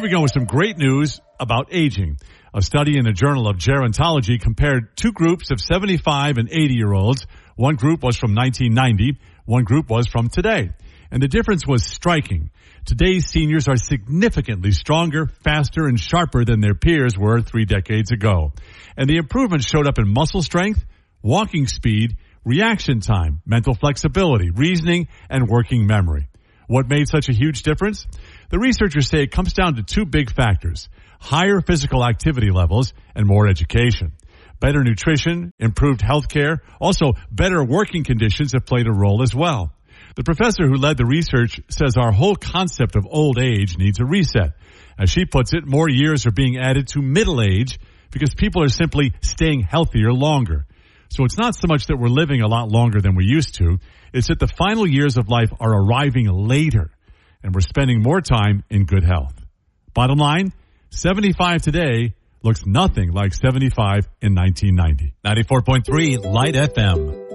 we go with some great news about aging. A study in the Journal of Gerontology compared two groups of 75 and 80-year-olds. One group was from 1990. One group was from today. And the difference was striking. Today's seniors are significantly stronger, faster, and sharper than their peers were 3 decades ago. And the improvements showed up in muscle strength, walking speed, reaction time, mental flexibility, reasoning, and working memory. What made such a huge difference? The researchers say it comes down to two big factors: higher physical activity levels and more education. Better nutrition, improved health care, also better working conditions have played a role as well. The professor who led the research says our whole concept of old age needs a reset. As she puts it, more years are being added to middle age because people are simply staying healthier longer. So it's not so much that we're living a lot longer than we used to. It's that the final years of life are arriving later, and we're spending more time in good health. Bottom line, 75 today looks nothing like 75 in 1990. 94.3 Light FM.